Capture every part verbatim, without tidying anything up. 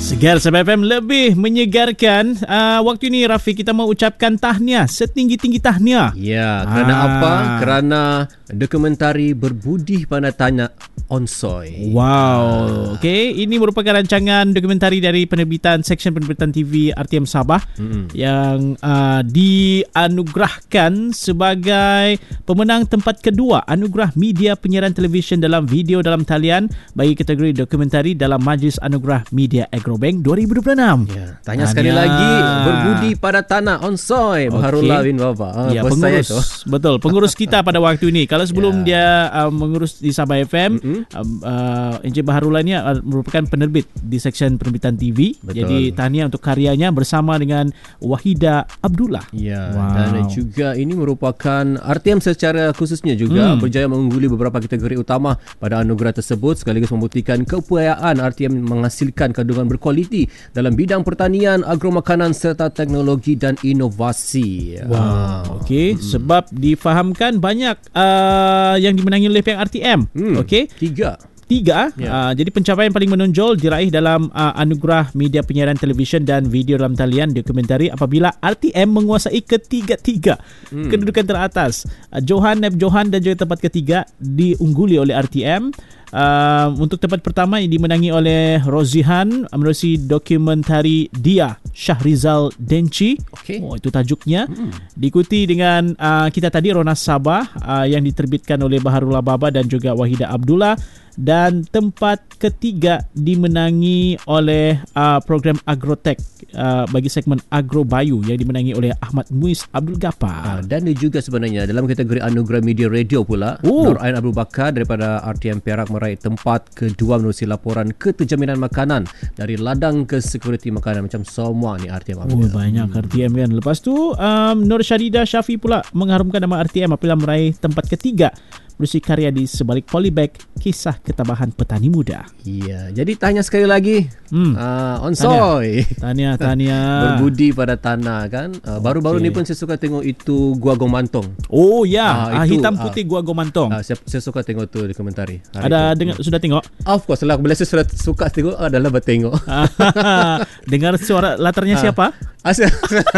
Segar Sabah F M lebih menyegarkan. Uh, waktu ini Rafiq, kita mau ucapkan tahniah, setinggi-tinggi tahniah. Ya, kerana ah. apa? Kerana dokumentari Berbudi Pada Tanah Onsoy. Wow. Ah. Okey, ini merupakan rancangan dokumentari dari penerbitan Seksyen Penerbitan T V R T M Sabah hmm. yang uh, dianugerahkan sebagai pemenang tempat kedua Anugerah Media Penyiaran Televisyen dalam Video dalam Talian bagi kategori dokumentari dalam Majlis Anugerah Media Agrobank dua ribu dua puluh enam. Ya, tanya sekali lagi, Berbudi Pada Tanah Onsoy, Baharullah bin Baba. Ah, ya, pengurus, betul, pengurus kita pada waktu ini. Kalau sebelum ya. dia uh, mengurus di Sabah F M, mm-hmm. uh, Encik Baharullah ni uh, merupakan penerbit di Seksyen Penerbitan T V. Betul. Jadi tahniah untuk karyanya bersama dengan Wahida Abdullah. Ya, wow. Dan juga ini merupakan R T M secara khususnya juga hmm. berjaya mengungguli beberapa kategori utama pada anugerah tersebut, sekaligus membuktikan keupayaan R T M menghasilkan kandungan berkualiti dalam bidang pertanian, agromakanan serta teknologi dan inovasi. Wow. Okey, hmm. sebab difahamkan banyak uh, yang dimenangi oleh pihak R T M. Hmm. Okey. Tiga. Tiga. Yeah. Uh, jadi pencapaian paling menonjol diraih dalam uh, Anugerah Media Penyiaran Televisyen dan Video dalam Talian dokumentari apabila R T M menguasai ketiga-tiga hmm. kedudukan teratas. Uh, Johan, Neb Johan dan juga tempat ketiga diungguli oleh R T M. Uh, untuk tempat pertama yang dimenangi oleh Rozihan menerusi dokumentari Dia Syahrizal Denci. Okay. Oh, itu tajuknya. Hmm. Diikuti dengan uh, kita tadi Rona Sabah uh, yang diterbitkan oleh Baharullah Baba dan juga Wahida Abdullah. Dan tempat ketiga dimenangi oleh uh, program Agrotech uh, bagi segmen Agrobayu yang dimenangi oleh Ahmad Muiz Abdul Ghaffar. Uh, dan dia juga sebenarnya dalam kategori Anugerah Media Radio pula, oh. Nur Ain Abdul Bakar daripada R T M Perak meraih tempat kedua menerusi laporan keterjaminan makanan dari ladang ke security makanan. Macam semua ni R T M. Oh, banyak R T M kan. Lepas tu um, Nur Syarida Syafi pula mengharumkan nama R T M apabila meraih tempat ketiga menerusi karya di sebalik polybag, kisah ketabahan petani muda. Ya, jadi tanya sekali lagi. Hmm. Uh, Onsoy. Tanya, tanya. Berbudi pada tanah kan. Uh, baru-baru okay. ni pun saya suka tengok itu Gua Gomantong. Oh ya, uh, uh, hitam putih uh, Gua Gomantong. Uh, saya, saya suka tengok tu di komentari. Ada dengar, sudah tengok? Of course lah, bila saya sudah suka tengok adalah bertengok. Dengar suara latarnya uh, siapa? Asal.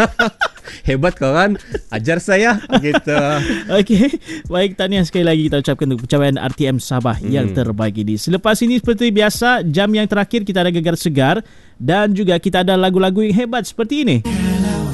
Hebat kau kan, ajar saya gitu. Okey, baik, tahniah sekali lagi kita ucapkan untuk pencapaian R T M Sabah hmm. yang terbaik ini. Selepas ini seperti biasa, jam yang terakhir kita ada Gegar Segar dan juga kita ada lagu-lagu yang hebat seperti ini.